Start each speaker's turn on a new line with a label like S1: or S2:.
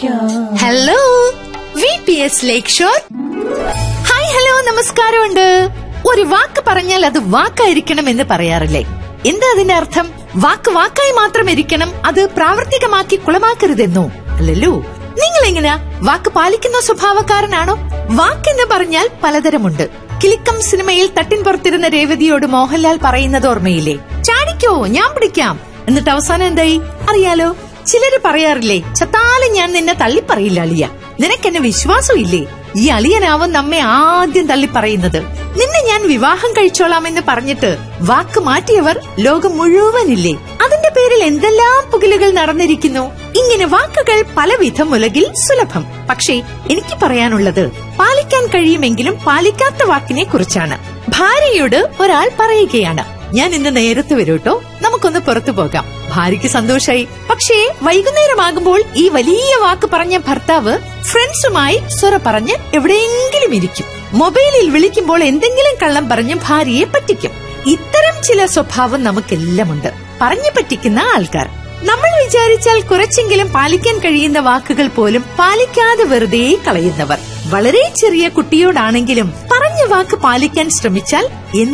S1: Hello VPS ലേക്ക് shore. Hi, hello, നമസ്കാരമുണ്ട്. ഒരു വാക്ക് പറഞ്ഞാൽ അത് വാക്കായിരിക്കണം എന്ന് പറയാറില്ലേ? എന്താ അതിന്റെ അർത്ഥം? വാക്ക് വാക്കായി മാത്രം ഇരിക്കണം, അത് പ്രാവർത്തികമാക്കി കുളമാക്കരുതെന്നോ? അല്ലല്ലോ. നിങ്ങൾ എങ്ങനെയാ? വാക്ക് പാലിക്കുന്ന സ്വഭാവക്കാരനാണോ? വാക്കെന്ന് പറഞ്ഞാൽ പലതരമുണ്ട്. കിലുക്കം സിനിമയിൽ തട്ടിൻ പുറത്തിരുന്ന രേവതിയോട് മോഹൻലാൽ പറയുന്നത് ഓർമ്മയില്ലേ? ചാടിക്കോ, ഞാൻ പിടിക്കാം. എന്നിട്ട് അവസാനം എന്തായി അറിയാലോ? ചിലര് പറയാറില്ലേ, ചത്താലും ഞാൻ നിന്നെ തള്ളിപ്പറയില്ല അളിയ. നിനക്കെന്നെ വിശ്വാസം ഇല്ലേ? ഈ അളിയനാവും നമ്മെ ആദ്യം തള്ളിപ്പറയുന്നത്. നിന്നെ ഞാൻ വിവാഹം കഴിച്ചോളാമെന്ന് പറഞ്ഞിട്ട് വാക്ക് മാറ്റിയവർ ലോകം മുഴുവനില്ലേ? അതിന്റെ പേരിൽ എന്തെല്ലാം പുകിലുകൾ നടന്നിരിക്കുന്നു. ഇങ്ങനെ വാക്കുകൾ പലവിധം ഉലകിൽ സുലഭം. പക്ഷേ എനിക്ക് പറയാനുള്ളത് പാലിക്കാൻ കഴിയുമെങ്കിലും പാലിക്കാത്ത വാക്കിനെ കുറിച്ചാണ്. ഭാര്യയോട് ഒരാൾ പറയുകയാണ്, ഞാൻ ഇന്ന് നേരത്തെ വരൂട്ടോ, നമുക്കൊന്ന് പുറത്തു പോകാം. ഭാര്യയ്ക്ക് സന്തോഷായി. പക്ഷേ വൈകുന്നേരമാകുമ്പോൾ ഈ വലിയ വാക്ക് പറഞ്ഞ ഭർത്താവ് ഫ്രണ്ട്സുമായി സ്വറ പറഞ്ഞ് എവിടെയെങ്കിലും ഇരിക്കും. മൊബൈലിൽ വിളിക്കുമ്പോൾ എന്തെങ്കിലും കള്ളം പറഞ്ഞ് ഭാര്യയെ പറ്റിക്കും. ഇത്തരം ചില സ്വഭാവം നമുക്കെല്ലാമുണ്ട്. പറഞ്ഞു പറ്റിക്കുന്ന ആൾക്കാർ. നമ്മൾ വിചാരിച്ചാൽ കുറച്ചെങ്കിലും പാലിക്കാൻ കഴിയുന്ന വാക്കുകൾ പോലും പാലിക്കാതെ വെറുതെ കളയുന്നവർ. വളരെ ചെറിയ കുട്ടിയോടാണെങ്കിലും പറഞ്ഞ വാക്ക് പാലിക്കാൻ ശ്രമിച്ചാൽ